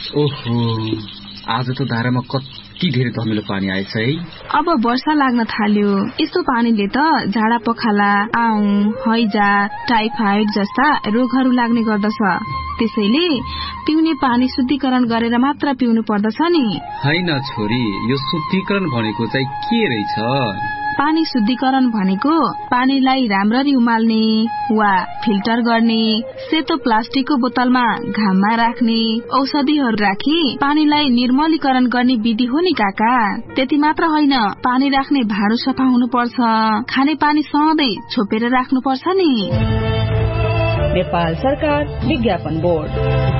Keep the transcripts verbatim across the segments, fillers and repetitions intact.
ओहो, आज त धारामा कति धेरै धमिलो पानी आएछ है। अब वर्षा लाग्न थाल्यो। यस्तो पानीले त झाडा पखाला, आउँ, हैजा, टाइफाइड जस्ता रोगहरू लाग्ने गर्दछ। त्यसैले पिउने पानी शुद्धिकरण गरेर मात्र पिउनु पर्दछ नि। हैन छोरी, यो शुद्धिकरण भनेको चाहिँ के रहेछ? पानी शुद्धिकरण भनेको पानीलाई राम्ररी उमाल्ने वा फिल्टर गर्ने, सेतो प्लास्टिकको बोतलमा घाममा राख्ने, औषधिहरू राखी पानीलाई निर्मलीकरण गर्ने विधि हो नि काका। त्यति मात्र होइन, पानी राख्ने भाँडो सफा हुनुपर्छ, खाने पानी सधैँ छोपेर राख्नुपर्छ नि। नेपाल सरकार विज्ञापन बोर्ड।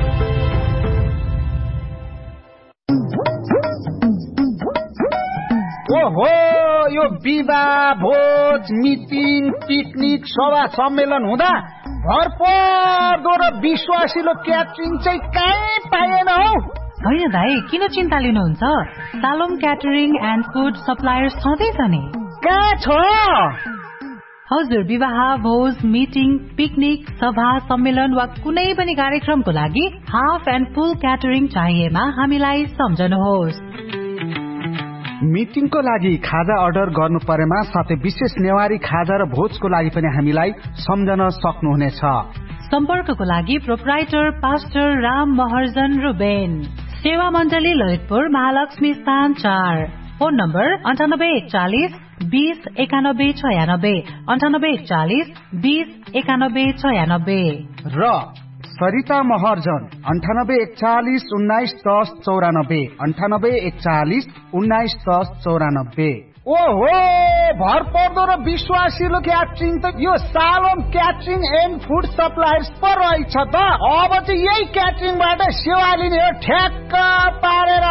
ओहो, यो विवाह, भोज, मिटिङ, पिकनिक, सभा सम्मेलन हुँदा भरपर्दो र विश्वासिलो क्याटरिङ चाहिँ कहीँ पाएन हौ। होइन दाइ, किन चिन्ता लिनुहुन्छ? सालोम क्याटरिङ एन्ड फुड सप्लायर्स छँदैछ नि। कहाँ छ? हजुर, विवाह, भोज, मिटिङ, पिकनिक, सभा सम्मेलन वा कुनै पनि कार्यक्रमको लागि हाफ एन्ड फुल क्याटरिङ चाहिएमा हामीलाई सम्झनुहोस्। मिटिङको लागि खाजा अर्डर गर्नु परेमा साथै विशेष नेवारी खाजा र भोजको लागि पनि हामीलाई सम्झन सक्नुहुनेछ। सम्पर्कको लागि प्रोप्राइटर पास्टर राम महर्जन रुबेन, सेवा मण्डली ललितपुर, महालक्ष्मी स्थान चार। फोन नम्बर अन्ठानब्बे एकचालिस बीस एकानब्बे छयानब्बे, अन्ठानब्बे एकचालिस बीस एकानब्बे छयानब्बे। र सरिता महर्जन अन्ठानब्बे एकचालिस उन्नाइस दस चौरानब्बे, अन्ठानब्बे एकचालिस उन्नाइस दस चौरानब्बे। ओहो, भरपर्दो र विश्वासिलो क्याटरिङ त यो सालोम क्याटरिङ एन्ड फुड सप्लायर्स पो रहेछ त। अब चाहिँ यही क्याटरिङबाट सेवा लिने हो, ठ्याक्क पारेर